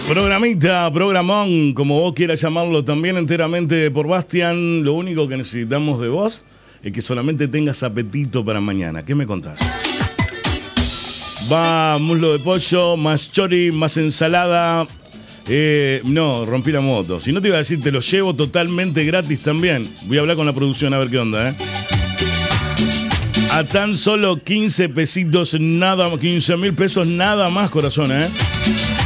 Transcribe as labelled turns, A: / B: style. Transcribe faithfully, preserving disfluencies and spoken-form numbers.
A: Programita, programón, como vos quieras llamarlo, también enteramente por Bastian. Lo único que necesitamos de vos es que solamente tengas apetito para mañana. ¿Qué me contás? Va muslo de pollo, más chori, más ensalada. Eh, no, rompí la moto. Si no te iba a decir, te lo llevo totalmente gratis también. Voy a hablar con la producción a ver qué onda, ¿eh? A tan solo quince pesitos, nada, quince mil pesos, nada más, corazón, ¿eh?